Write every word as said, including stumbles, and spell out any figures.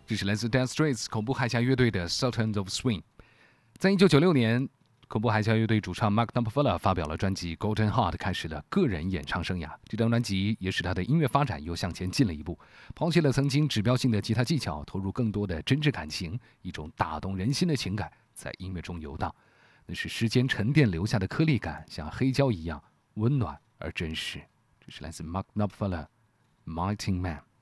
这是来自 Dire Straits 恐怖海峡乐队的 Sultans of Swing。在一九九六年，恐怖海峡乐队主唱 Mark Knopfler 发表了专辑《Golden Heart》，开始了个人演唱生涯。这张专辑也使他的音乐发展又向前进了一步，抛弃了曾经指标性的吉他技巧，投入更多的真挚感情，一种打动人心的情感在音乐中游荡。那是时间沉淀留下的颗粒感，像黑胶一样温暖而真实。这是来自 Mark Knopfler，《Mighty Man》。